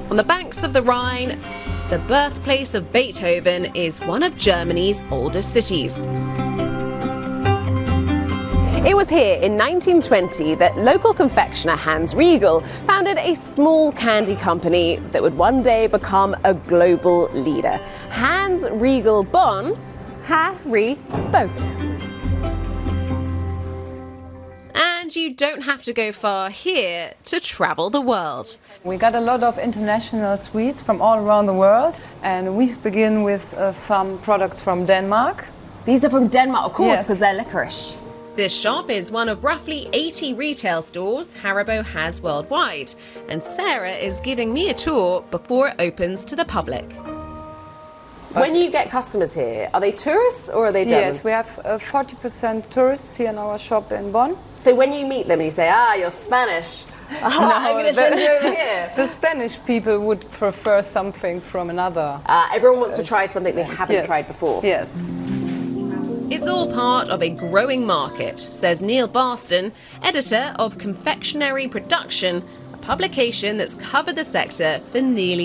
On the banks of the Rhine, the birthplace of Beethoven is one of Germany's oldest cities. It was here in 1920 that local confectioner Hans Riegel founded a small candy company that would one day become a global leader. Hans Riegel Bonn, Haribo. And you don't have to go far here to travel the world. We got a lot of international sweets from all around the world, and we begin with some products from Denmark. These are from Denmark, of course, Yes. because they're licorice. This shop is one of roughly 80 retail stores Haribo has worldwide, and Sarah is giving me a tour before it opens to the public. When you get customers here, are they tourists or are they Germans? Yes, we have 40% tourists here in our shop in Bonn. So when you meet them and you say, you're Spanish, I'm going to send you over here. The Spanish people would prefer something from another. Everyone wants to try something they haven't Yes. tried before. Yes. It's all part of a growing market, says Neil Barston, editor of Confectionery Production, a publication that's covered the sector for nearly